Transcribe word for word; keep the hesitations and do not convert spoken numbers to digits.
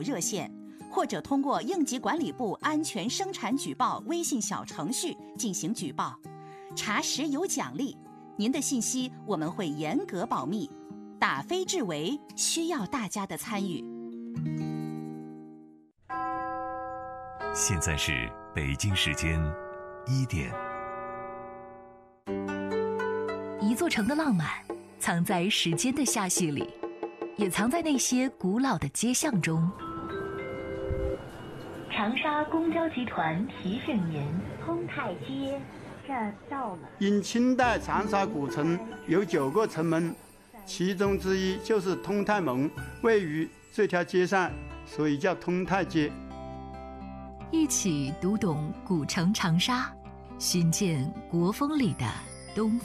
五热线，或者通过应急管理部安全生产举报微信小程序进行举报。查实有奖励，您的信息我们会严格保密，打非治为需要大家的参与。 现在是北京时间一点。 一座城的浪漫藏在时间的下序里，也藏在那些古老的街巷中。长沙公交集团提醒您， 通泰街这儿到了。 因清代长沙古城有九个城门，其中之一就是通泰门，位于这条街上，所以叫通泰街。 一起读懂古城长沙，寻见国风里的东